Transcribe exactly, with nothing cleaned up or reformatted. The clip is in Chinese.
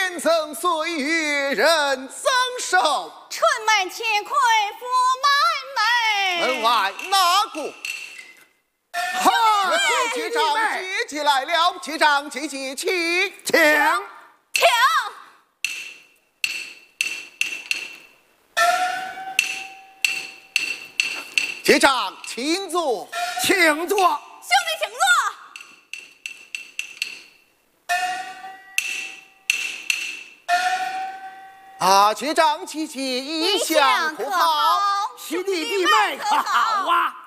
年增岁月人增寿， 春满乾坤福满门。 门外哪个？哈！接长姐姐来了，接长姐姐请请请。 接长请坐， 请坐。 兄弟请坐。 啊，接长姐姐一向可好？ 兄弟弟妹可好啊？